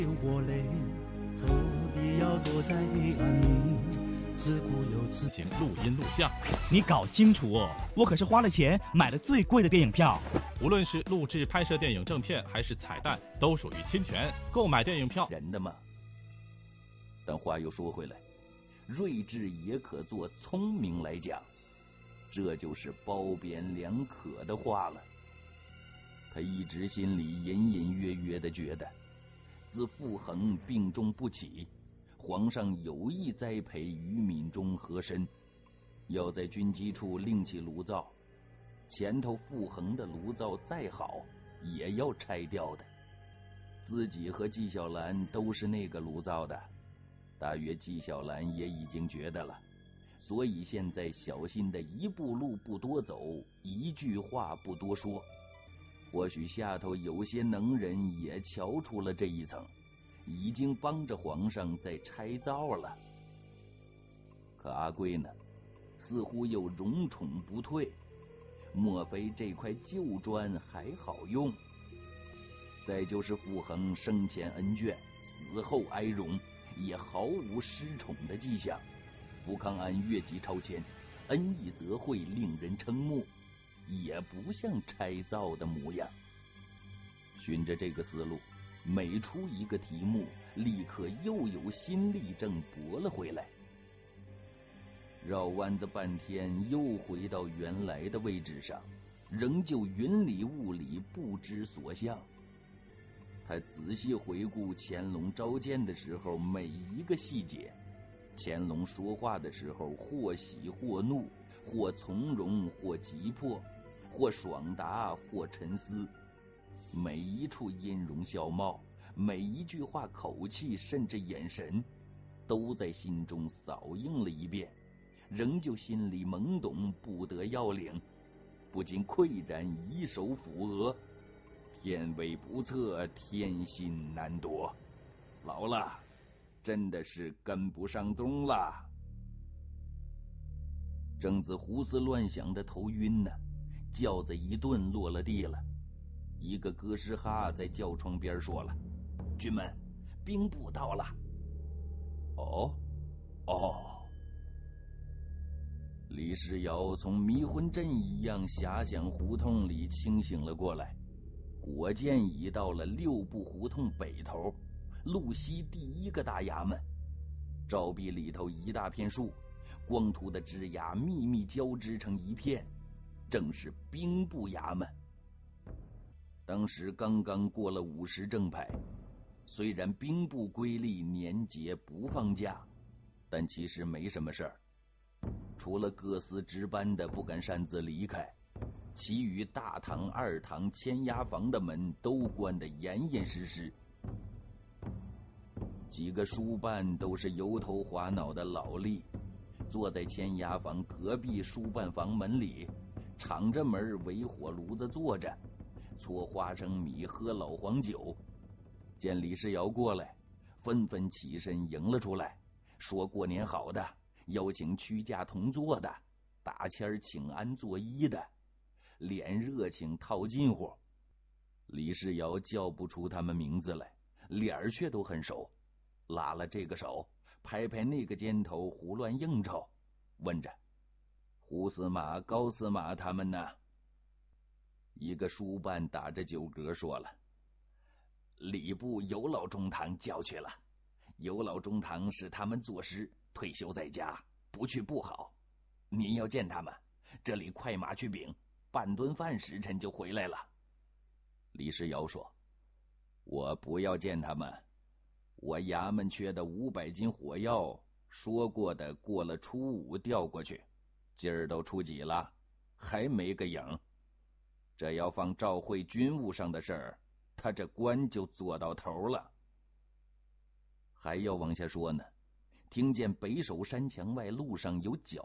流过泪，何必要躲在黑暗里？自古有自行录音录像， 你搞清楚哦，我可是花了钱买了最贵的电影票。 无论是录制拍摄电影正片还是彩蛋，都属于侵权。购买电影票人的嘛。但话又说回来，睿智也可做聪明来讲，这就是褒贬两可的话了。他一直心里隐隐约约地觉得，自傅恒病重不起，皇上有意栽培于敏中和珅，要在军机处另起炉灶，前头傅恒的炉灶再好也要拆掉的。自己和纪晓岚都是那个炉灶的，大约纪晓岚也已经觉得了，所以现在小心的一步路不多走，一句话不多说。或许下头有些能人也瞧出了这一层，已经帮着皇上在拆灶了。可阿贵呢，似乎又荣宠不退，莫非这块旧砖还好用？再就是傅恒生前恩眷，死后哀荣，也毫无失宠的迹象。福康安越级超前，恩义则会，令人瞠目，也不像拆灶的模样。循着这个思路，每出一个题目，立刻又有新例证驳了回来。绕弯子半天，又回到原来的位置上，仍旧云里雾里，不知所向。他仔细回顾乾隆召见的时候每一个细节，乾隆说话的时候或喜或怒，或从容或急迫，或爽答或沉思，每一处音容笑貌，每一句话口气，甚至眼神，都在心中扫映了一遍，仍旧心里懵懂，不得要领，不禁喟然以手抚额。天威不测，天心难夺，老了，真的是跟不上踪了。正自胡思乱想的头晕呢，轿子一顿落了地了。一个哥斯哈在轿窗边说了：“军们，兵部到了。”哦。李世尧从迷魂阵一样遐想胡同里清醒了过来，果见已到了六部胡同北头，路西第一个大衙门。照壁里头一大片树，光秃的枝桠密密交织成一片，正是兵部衙门。当时刚刚过了50正牌，虽然兵部规例年节不放假，但其实没什么事儿。除了各司值班的不敢擅自离开，其余大堂、二堂、签押房的门都关得严严实实。几个书办都是油头滑脑的老吏，坐在签押房隔壁书办房门里，敞着门围火炉子坐着，搓花生米，喝老黄酒。见李世尧过来，纷纷起身迎了出来，说过年好的，邀请屈驾同坐的，打签请安作揖的，脸热情套近乎。李世尧叫不出他们名字来，脸儿却都很熟，拉了这个手，拍拍那个肩头，胡乱应酬，问着：“胡司马、高司马他们呢？”一个书办打着酒嗝说了：“礼部有老中堂叫去了，有老中堂是他们作诗，退休在家，不去不好。您要见他们，这里快马去禀，半顿饭时辰就回来了。”李世尧说：“我不要见他们，我衙门缺的500斤火药，说过的过了初5调过去，今儿都初几了，还没个影。这要放照会军务上的事儿，他这官就做到头了。”还要往下说呢，听见北首山墙外路上有脚